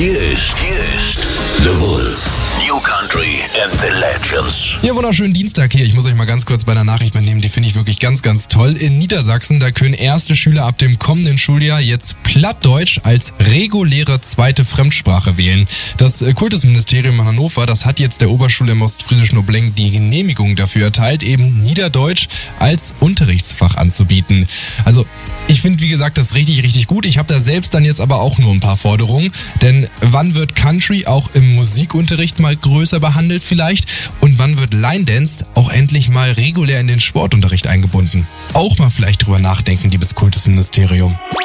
Hier ist The Wolf. New Country and the Legends. Ja, wunderschönen Dienstag hier. Ich muss euch mal ganz kurz bei der Nachricht mitnehmen. Die finde ich wirklich ganz, ganz toll. In Niedersachsen, da können erste Schüler ab dem kommenden Schuljahr jetzt Plattdeutsch als reguläre zweite Fremdsprache wählen. Das Kultusministerium in Hannover, das hat jetzt der Oberschule im ostfriesischen Obleng die Genehmigung dafür erteilt, eben Niederdeutsch als Unterrichtsfach anzubieten. Also ich finde, wie gesagt, das richtig, richtig gut. Ich habe da selbst dann jetzt aber auch nur ein paar Forderungen. Denn wann wird Country auch im Musikunterricht mal größer behandelt vielleicht? Und wann wird Line Dance auch endlich mal regulär in den Sportunterricht eingebunden? Auch mal vielleicht drüber nachdenken, liebes Kultusministerium.